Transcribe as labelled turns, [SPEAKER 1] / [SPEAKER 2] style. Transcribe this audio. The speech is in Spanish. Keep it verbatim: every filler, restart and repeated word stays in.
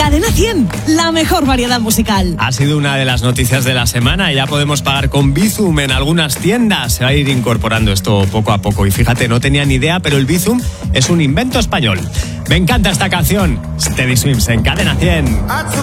[SPEAKER 1] Cadena cien, la mejor variedad musical.
[SPEAKER 2] Ha sido una de las noticias de la semana y ya podemos pagar con Bizum en algunas tiendas. Se va a ir incorporando esto poco a poco. Y fíjate, no tenía ni idea, pero el Bizum es un invento español. Me encanta esta canción. Steady Swims en Cadena cien.